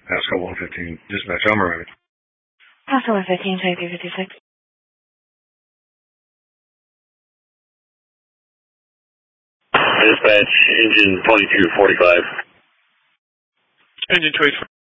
Pascal 115. Dispatch, I'm ready. Pascal 115, type 56. Dispatch, engine 2245. Engine 2245.